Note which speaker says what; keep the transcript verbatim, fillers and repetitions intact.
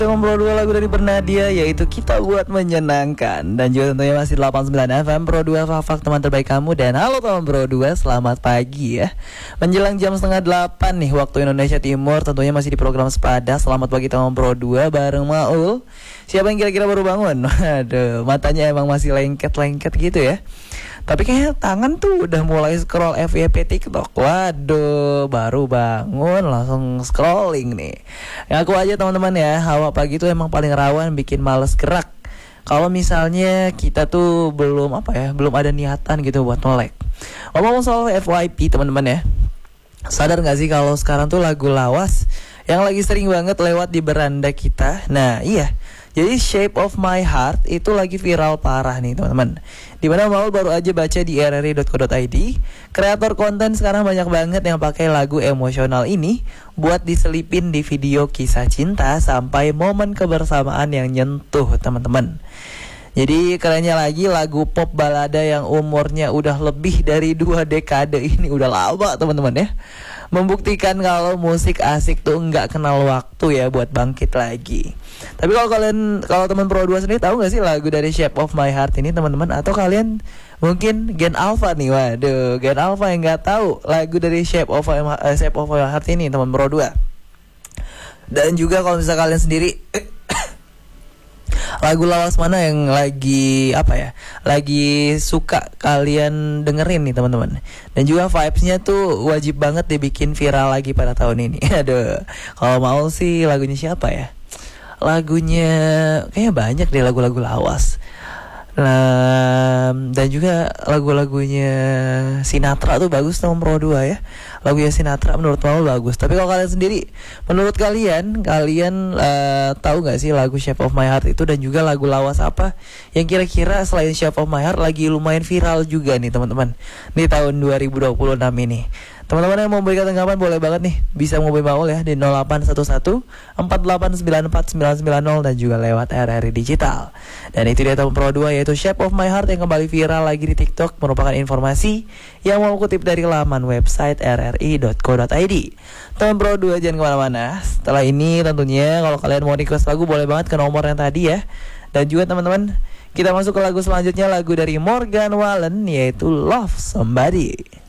Speaker 1: Ngobrol dua lagu dari Bernadia, yaitu Kita Buat Menyenangkan. Dan juga tentunya masih delapan puluh sembilan F M Pro dua, Fak teman terbaik kamu. Dan halo teman Pro dua, selamat pagi ya. Menjelang jam setengah delapan nih waktu Indonesia Timur. Tentunya masih di program Sepada. Selamat pagi teman Pro dua bareng Maul. Siapa yang kira-kira baru bangun? Aduh, matanya emang masih lengket-lengket gitu ya. Tapi kayaknya tangan tuh udah mulai scroll F Y P TikTok. Waduh, baru bangun langsung scrolling nih. Ngaku aja teman-teman ya, hawa pagi tuh emang paling rawan bikin males gerak. Kalau misalnya kita tuh belum apa ya, belum ada niatan gitu buat melek. Ngomong soal F Y P teman-teman ya, sadar gak sih kalau sekarang tuh lagu lawas yang lagi sering banget lewat di beranda kita? Nah iya, jadi Shape of My Heart itu lagi viral parah nih teman-teman. Dimana Maul baru aja baca di r r i dot co dot i d, kreator konten sekarang banyak banget yang pakai lagu emosional ini buat diselipin di video kisah cinta sampai momen kebersamaan yang nyentuh teman-teman. Jadi kerennya lagi, lagu pop balada yang umurnya udah lebih dari dua dekade ini, udah lama teman-teman ya, membuktikan kalau musik asik tuh nggak kenal waktu ya buat bangkit lagi. Tapi kalau kalian, kalau teman Pro dua sendiri tahu nggak sih lagu dari Shape of My Heart ini teman-teman? Atau kalian mungkin Gen Alpha nih, waduh Gen Alpha yang nggak tahu lagu dari Shape of My, uh, Shape of My Heart ini teman Pro dua. Dan juga kalau misalnya kalian sendiri lagu lawas mana yang lagi apa ya, lagi suka kalian dengerin nih teman-teman. Dan juga vibes-nya tuh wajib banget dibikin viral lagi pada tahun ini. Aduh, kalau mau sih lagunya siapa ya? Lagunya kayaknya banyak deh lagu-lagu lawas. Nah, dan juga lagu-lagunya Sinatra tuh bagus teman Pro dua ya. Lagunya Sinatra menurut Maul bagus. Tapi kalau kalian sendiri, menurut kalian, kalian uh, tahu gak sih lagu Shape of My Heart itu? Dan juga lagu lawas apa yang kira-kira selain Shape of My Heart lagi lumayan viral juga nih teman-teman di tahun dua ribu dua puluh enam ini? Teman-teman yang mau berikan tanggapan boleh banget nih, bisa ngubungi Maul ya di nol delapan satu satu empat delapan sembilan empat sembilan sembilan nol dan juga lewat R R I Digital. Dan itu dia teman Pro dua, yaitu Shape of My Heart yang kembali viral lagi di TikTok, merupakan informasi yang mau kutip dari laman website r r i dot co dot i d. Teman Pro dua jangan kemana-mana. Setelah ini tentunya kalau kalian mau request lagu boleh banget ke nomor yang tadi ya. Dan juga teman-teman, kita masuk ke lagu selanjutnya, lagu dari Morgan Wallen yaitu Love Somebody.